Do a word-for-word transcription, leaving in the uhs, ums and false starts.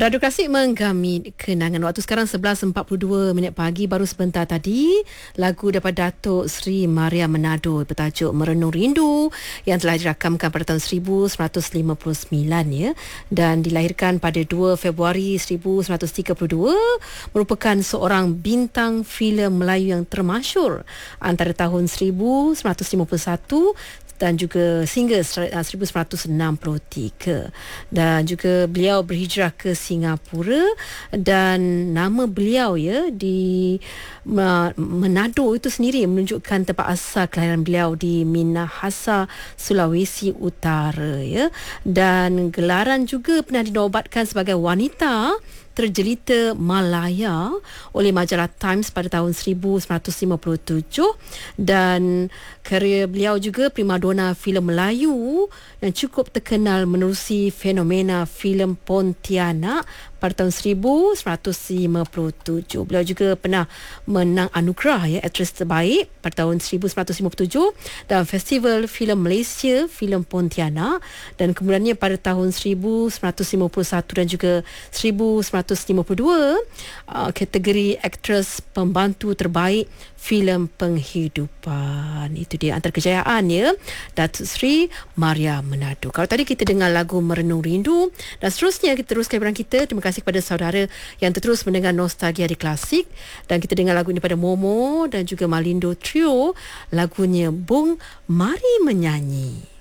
Radio Klasik menggami kenangan. Waktu sekarang sebelas empat puluh dua minit pagi. Baru sebentar tadi lagu daripada Datuk Seri Maria Menado bertajuk Merenung Rindu yang telah dirakamkan pada tahun seribu sembilan ratus lima puluh sembilan ya, dan dilahirkan pada dua Februari seribu sembilan ratus tiga puluh dua, merupakan seorang bintang filem Melayu yang termasyur antara tahun seribu sembilan ratus lima puluh satu dan juga sehingga seribu sembilan ratus enam puluh tiga, dan juga beliau berhijrah ke Singapura, dan nama beliau ya di Manado itu sendiri menunjukkan tempat asal kelahiran beliau di Minahasa, Sulawesi Utara ya, dan gelaran juga pernah dinobatkan sebagai wanita terjelita Malaya oleh majalah Times pada tahun seribu sembilan ratus lima puluh tujuh, dan kerjaya beliau juga primadona filem Melayu yang cukup terkenal menerusi fenomena filem Pontianak pada tahun seribu sembilan ratus lima puluh tujuh. Beliau juga pernah menang anugerah ya aktris terbaik pada tahun seribu sembilan ratus lima puluh tujuh dalam Festival Filem Malaysia Filem Pontianak, dan kemudiannya pada tahun seribu sembilan ratus lima puluh satu dan juga seribu sembilan ratus lima puluh dua uh, kategori aktris pembantu terbaik filem penghidupan. Itu dia antara kejayaan ya Datuk Seri Maria Menado. Kalau tadi kita dengar lagu Merenung Rindu, dan seterusnya kita teruskan liburan kita. Terima kasih kepada saudara yang terus mendengar Nostalgia di Klasik, dan kita dengar lagu ini pada Momo dan juga Malindo Trio, lagunya Bung Mari Menyanyi.